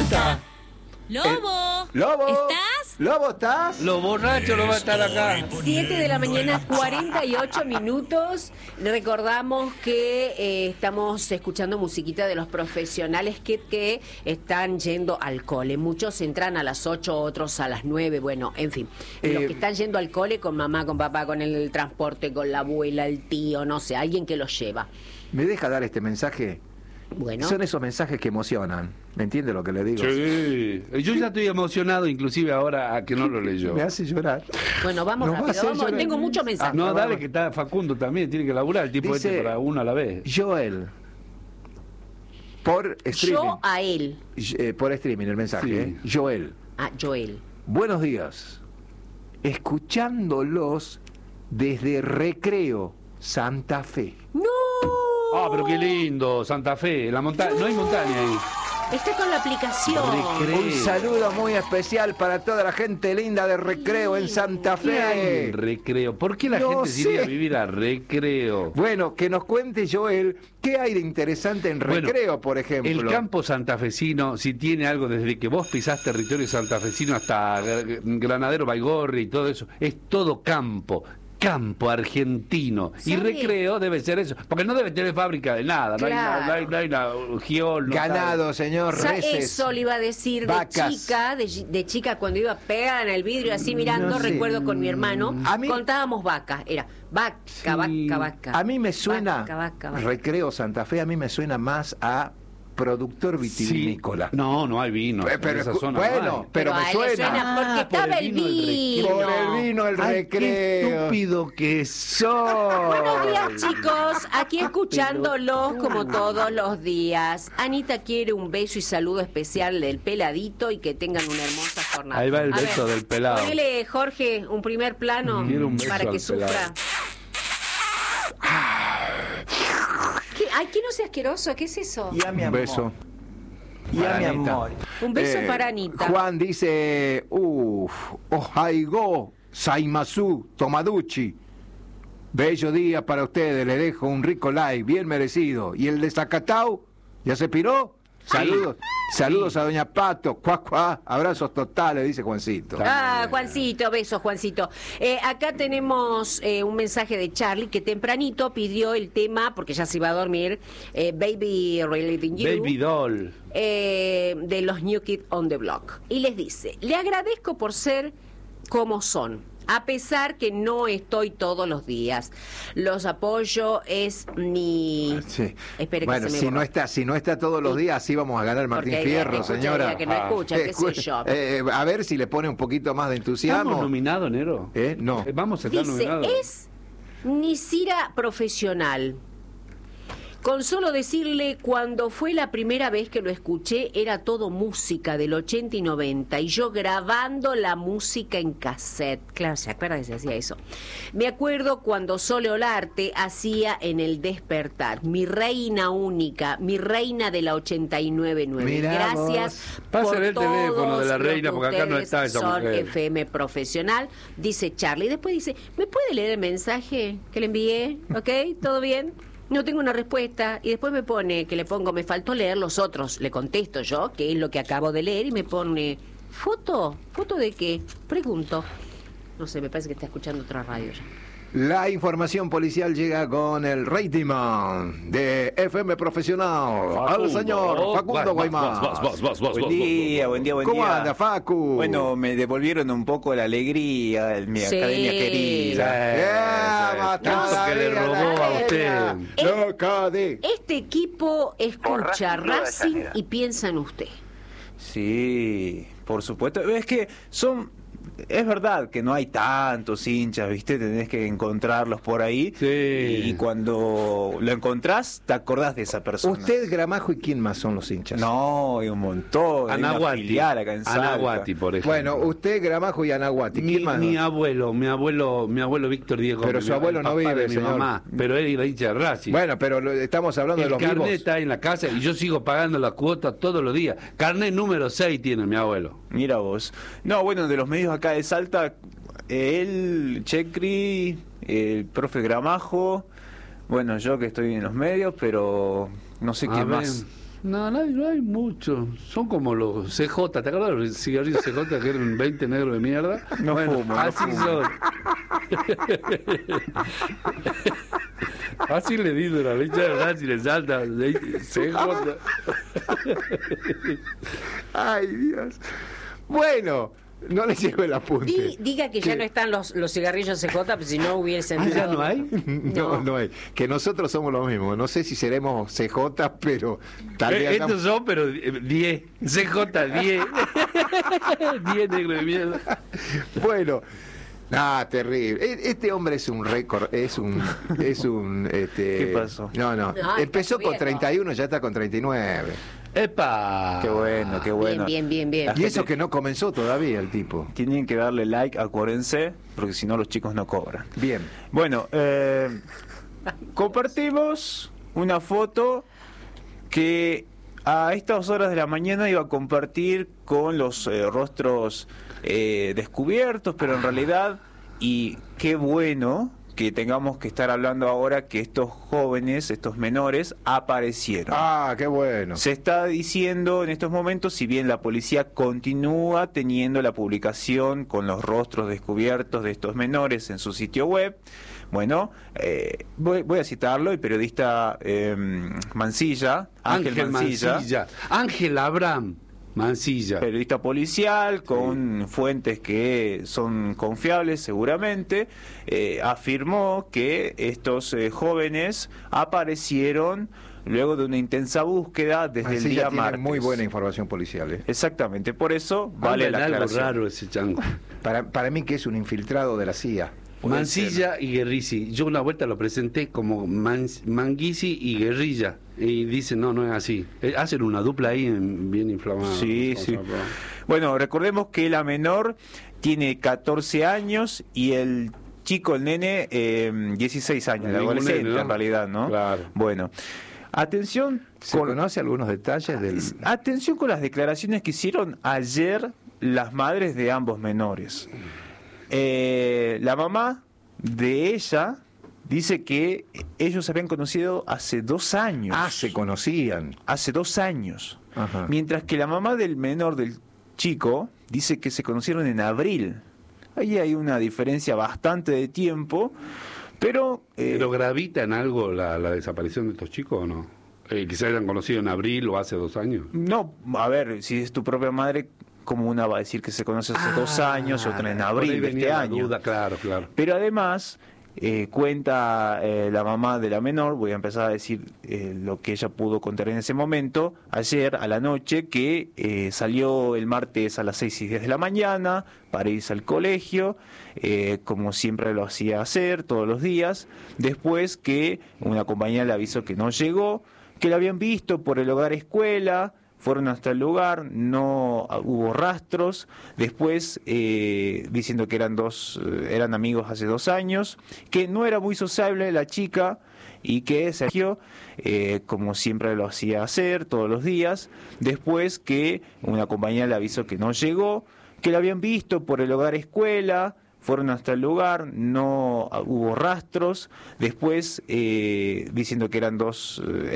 está. ¡Lobo! ¡Lobo! ¿Estás? ¿Lobo estás? Lo borracho no va a estar acá. 7 de la mañana, 48 minutos. Recordamos que estamos escuchando musiquita de los profesionales que están yendo al cole. Muchos entran a las 8, otros a las 9. Bueno, en fin. Los que están yendo al cole con mamá, con papá, con el transporte, con la abuela, el tío, no sé, alguien que los lleva. ¿Me deja dar este mensaje? Bueno. Son esos mensajes que emocionan. ¿Me entiende lo que le digo? Sí. Yo ya estoy emocionado, inclusive ahora a que no lo leyó. Me hace llorar. Bueno, vamos Nos va a rápido. hacer Vamos. llorar. Tengo muchos mensajes. No, dale vamos. que está Facundo también, tiene que laburar el tipo Dice, para uno a la vez. Joel. Por streaming. Yo a él. Por streaming el mensaje. Sí. Joel. A Joel. Buenos días. Escuchándolos desde Recreo, Santa Fe. ¡No! Ah, pero qué lindo, Santa Fe, la montaña, no hay montaña ahí. Está con la aplicación. Recreo. Un saludo muy especial para toda la gente linda de Recreo en Santa ¿Qué hay Fe. en Recreo? ¿Por qué la No gente se iría a sé. vivir a Recreo? Bueno, que nos cuente Joel qué hay de interesante en Bueno, Recreo, por ejemplo. El campo santafesino, si tiene algo desde que vos pisás territorio santafesino hasta Granadero Baigorri y todo eso, es todo campo argentino. Y ¿Sabe? Recreo debe ser eso, porque no debe tener fábrica de nada, Claro. no hay una giol, no Ganado, sabe. señor, reses. Eso le iba a decir vacas. de chica cuando iba pegada en el vidrio así mirando, No sé. recuerdo con mi hermano, A mí- contábamos vacas, era vaca, Sí. vaca. A mí me suena, Vaca. Recreo Santa Fe, a mí me suena más a productor vitivinícola. No hay vino. en esa zona bueno, no hay. pero me a él le suena. porque por estaba el el vino del vino. Por el vino, el Ay, qué Recreo. estúpido que sos. Buenos días, chicos. Aquí escuchándolos como todos los días. Anita quiere un beso y saludo especial del peladito y que tengan una hermosa jornada. Ahí va el A beso del pelado. Ponele, Jorge, un primer plano Quiero un beso para que al sufra. pelado. Ay, que no sea asqueroso. ¿Qué es eso? Y a mi Un amor. beso. Y a mi Anita. amor. Un beso para Anita. Juan dice, Ohaigo, Saimasu, Tomaduchi. Bello día para ustedes, le dejo un rico like, bien merecido. ¿Y el de Zacatau? ¿Ya se piró? Saludos, saludos a Doña Pato, cuá, abrazos totales, dice Juancito. Ah, Juancito, besos, Juancito. Acá tenemos un mensaje de Charlie que tempranito pidió el tema, porque ya se iba a dormir, Baby Reliving You. Baby doll. De los New Kids on the Block. Y les dice, le agradezco por ser como son, a pesar que no estoy todos los días. Los apoyo, es mi... Sí. Espere que Bueno, se me si borró. no está todos los días, así vamos a ganar Martín Porque Fierro, escucha, señora. diga que no escucha, qué sé yo. A ver si le pone un poquito más de ¿Estamos entusiasmo. nominados, Nero? No. Vamos a estar Dice, nominados. es Nisira profesional. Con solo decirle, cuando fue la primera vez que lo escuché, era todo música del 80 y 90, y yo grabando la música en cassette. Claro, ¿se acuerda que se hacía eso? Me acuerdo cuando Sole Olarte hacía en El Despertar, mi reina única, mi reina de la 89.9. Mirá Gracias vos. Pásale el teléfono todos de la los reina, que porque acá no ustedes está esa son mujer. FM profesional, dice Charlie. Después dice, ¿me puede leer el mensaje que le envié? ¿Ok? ¿Todo bien? No tengo una respuesta. Y después me pone, que le pongo, me faltó leer los otros. Le contesto yo, que es lo que acabo de leer, y me pone, ¿foto? ¿Foto de qué? Pregunto. No sé, me parece que está escuchando otra radio ya. La información policial llega con el rating man de FM Profesional. Al señor Facundo Guaymán. Buen día. ¿Cómo anda, Facu? Bueno, me devolvieron un poco la alegría en mi Sí. academia querida. Tanto que le robó a usted. Loca de... Este equipo escucha Racing y piensa en usted. Sí, por supuesto. Es que es verdad que no hay tantos hinchas, ¿viste? Tenés que encontrarlos por ahí. Sí. Y cuando lo encontrás, te acordás de esa persona. Usted, Gramajo, ¿y quién más son los hinchas? No, hay un montón. Hay una Anahuati. filial acá en Salta. Anahuati, por ejemplo. Bueno, usted, Gramajo y Anahuati. ¿Quién más? Mi abuelo Víctor Diego. Pero su abuelo no papá vive, de mi señor. mamá, pero él era hincha de Racing. Bueno, pero estamos hablando de el los carnet vivos. está en la casa y yo sigo pagando la cuota todos los días. Carnet número 6 tiene mi abuelo. Mira vos. No, bueno, de los medios acá de Salta, él, Checri, el profe Gramajo, bueno, yo que estoy en los medios, pero no sé A quién ver. más. No, no hay mucho. Son como los CJ. ¿Te acuerdas de los cigarrillos CJ que eran 20 negros de mierda? No bueno, fumo, no así fumo. son. Así le dice la leche de Nancy, le salta CJ. Ay, Dios. Bueno, no le llevo el apunte. Diga que ya no están los cigarrillos CJ, pues si no hubiesen... ¿Ah, ya no hay? No hay. Que nosotros somos lo mismo. No sé si seremos CJ, pero tal vez Estos son, pero 10. CJ 10. 10 negros de mierda. Bueno, terrible. Este hombre es un récord, ¿Qué pasó? No. No, Empezó está con subiendo. 31, ya está con 39. ¡Epa! Qué bueno, qué bueno. Bien. La Y eso gente- que no comenzó todavía el tipo. Tienen que darle like, acuérdense, porque si no los chicos no cobran. Bien. Bueno, compartimos una foto que a estas horas de la mañana iba a compartir con los rostros descubiertos, pero en realidad, y qué bueno que tengamos que estar hablando ahora que estos jóvenes, estos menores, aparecieron. Qué bueno. Se está diciendo en estos momentos, si bien la policía continúa teniendo la publicación con los rostros descubiertos de estos menores en su sitio web, bueno, voy a citarlo, el periodista Mancilla, Ángel Mancilla, Ángel Abraham Mancilla. periodista policial con fuentes que son confiables seguramente, afirmó que estos jóvenes aparecieron luego de una intensa búsqueda desde el Mancilla día tiene martes. muy buena información policial. Exactamente, por eso vale Anda la en algo aclaración. raro ese chango. Para mí que es un infiltrado de la CIA. Puede Mancilla y Guerrisi. Yo una vuelta lo presenté como Manguisi y Guerrilla. Y dicen, no es así. Hacen una dupla ahí bien inflamada. Sí. Bueno, recordemos que la menor tiene 14 años y el chico, el nene, 16 años, el Ningún adolescente nene, ¿no? en realidad, ¿no? Claro. Bueno, atención ¿Se conoce algunos detalles del...? atención con las declaraciones que hicieron ayer las madres de ambos menores. La mamá de ella dice que ellos se habían conocido hace 2 años. Se conocían. Hace 2 años. Ajá. Mientras que la mamá del menor del chico dice que se conocieron en abril. Ahí hay una diferencia bastante de tiempo, pero... ¿Pero gravita en algo la desaparición de estos chicos o no? Que se hayan conocido en abril o hace 2 años. no, a ver, si es tu propia madre, como una va a decir que se conoce hace 2 años y otra en abril de este año? Claro. Pero además, cuenta la mamá de la menor, voy a empezar a decir lo que ella pudo contar en ese momento, ayer a la noche, que salió el martes a las 6:10 de la mañana para irse al colegio, como siempre lo hacía hacer todos los días, después que una compañera le avisó que no llegó, que la habían visto por el hogar escuela. Fueron hasta el lugar, no hubo rastros, después diciendo que eran amigos hace 2 años, que no era muy sociable la chica y que Sergio, como siempre lo hacía hacer todos los días, después que una compañera le avisó que no llegó, que la habían visto por el hogar escuela. Fueron hasta el lugar, no hubo rastros, después diciendo que eran